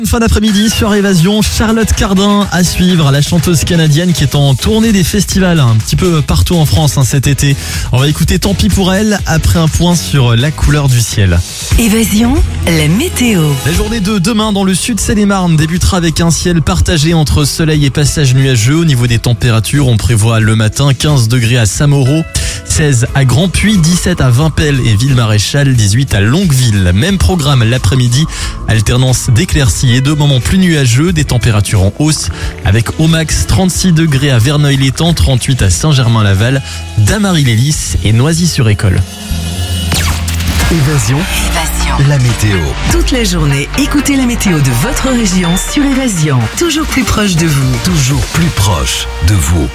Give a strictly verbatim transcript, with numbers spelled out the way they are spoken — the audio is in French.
Fin d'après-midi sur Évasion, Charlotte Cardin à suivre, la chanteuse canadienne qui est en tournée des festivals un petit peu partout en France hein, cet été. On va écouter Tant pis pour elle après un point sur la couleur du ciel. Évasion, la météo. La journée de demain dans le sud Seine-et-Marne débutera avec un ciel partagé entre soleil et passage nuageux. Au niveau des températures, on prévoit le matin quinze degrés à Saint-Mauro, seize à Grand-Puy, dix-sept à Vimpel et Ville-Maréchal, dix-huit à Longueville. Même programme l'après-midi, alternance d'éclaircies et de moments plus nuageux, des températures en hausse avec au max trente-six degrés à Verneuil-l'Étang, trente-huit à Saint-Germain-Laval, Damary-les-Lys et Noisy-sur-École. Évasion, Évasion. la météo. Toute la journée, écoutez la météo de votre région sur Évasion. Toujours plus proche de vous. Toujours plus proche de vous.